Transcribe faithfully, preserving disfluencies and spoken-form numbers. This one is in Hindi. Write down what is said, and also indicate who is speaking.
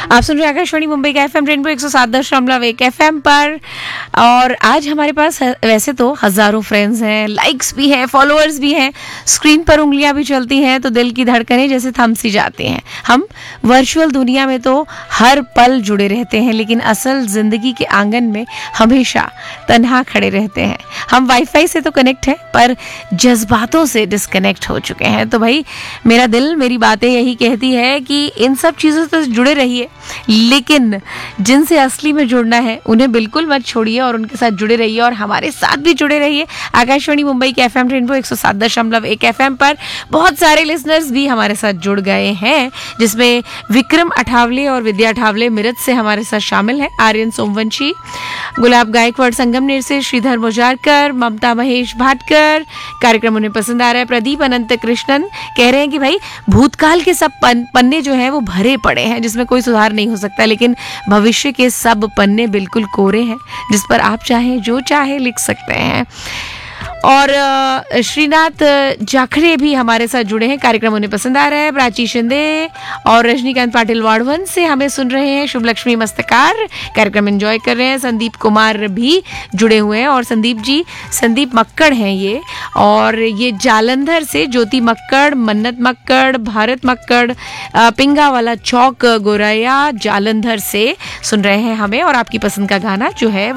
Speaker 1: आप सुन रहे हैं आकाशवाणी मुंबई का एफएम रेनबो एक सौ सात दशमलव एक एफएम पर। और आज हमारे पास वैसे तो हजारों फ्रेंड्स हैं, लाइक्स भी हैं, फॉलोअर्स भी हैं, स्क्रीन पर उंगलियां भी चलती हैं तो दिल की धड़कनें जैसे थम सी जाती हैं। हम वर्चुअल दुनिया में तो हर पल जुड़े रहते हैं, लेकिन असल जिंदगी के आंगन में हमेशा तन्हा खड़े रहते हैं। हम वाईफाई से तो कनेक्ट हैं पर जज्बातों से डिस्कनेक्ट हो चुके हैं। तो भाई मेरा दिल, मेरी बातें यही कहती है कि इन सब चीज़ों से जुड़े रहिए, लेकिन जिनसे असली में जुड़ना है उन्हें बिल्कुल मत छोड़िए और उनके साथ जुड़े रहिए और हमारे साथ भी जुड़े रहिए। आकाशवाणी मुंबई के एफएम रेनबो एक सौ सात दशमलव एक एफएम पर बहुत सारे लिसनर्स भी हमारे साथ जुड़ गए हैं, जिसमें विक्रम अठावले और विद्या अठावले मिरज से हमारे साथ शामिल हैं, आर्यन सोमवंशी, गुलाब गायकवाड़ संगमनेर से, श्रीधर मुजारकर, ममता महेश भाटकर। कार्यक्रम उन्हें पसंद आ रहा है। प्रदीप अनंत कृष्णन कह रहे हैं कि भाई भूतकाल के सब पन, पन्ने जो हैं वो भरे पड़े हैं, जिसमें कोई सुधार नहीं हो सकता, लेकिन भविष्य के सब पन्ने बिल्कुल कोरे हैं, जिस पर आप चाहे जो चाहे लिख सकते हैं। और श्रीनाथ जाखड़े भी हमारे साथ जुड़े हैं। कार्यक्रम उन्हें पसंद आ रहा है। प्राची शिंदे और रजनीकांत पाटिल वाड़वन से हमें सुन रहे हैं। शुभ लक्ष्मी मस्तकार कार्यक्रम एंजॉय कर रहे हैं। संदीप कुमार भी जुड़े हुए हैं और संदीप जी संदीप मक्कड़ हैं ये, और ये जालंधर से ज्योति मक्कड़, मन्नत मक्कड़, भारत मक्कड़, पिंगा वाला चौक गोरैया जालंधर से सुन रहे हैं हमें, और आपकी पसंद का गाना जो है